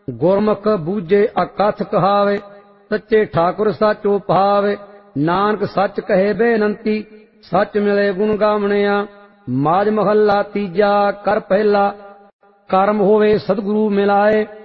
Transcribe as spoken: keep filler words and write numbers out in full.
ਗੁਰਮੁਖ ਬੂਝੇ ਅਕਥ ਕਹਾਵੇ, ਸੱਚੇ ਠਾਕੁਰ ਸਾਚੋ ਪਹਾਵੇ। ਨਾਨਕ ਸੱਚ ਕਹੇ ਬੇਨੰਤੀ, ਸੱਚ ਮਿਲੇ ਗੁਣ ਗਾਵਣਿਆ। ਮਾਝ ਮਹੱਲਾ ਤੀਜਾ। ਕਰ ਪਹਿਲਾ। ਕਰਮ ਹੋਵੇ ਸਤਿਗੁਰੂ ਮਿਲਾਏ,